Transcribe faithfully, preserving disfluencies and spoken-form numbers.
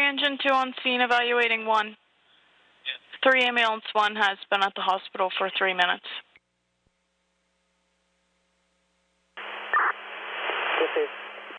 Engine two on scene evaluating one. three ambulance one has been at the hospital for three minutes. This is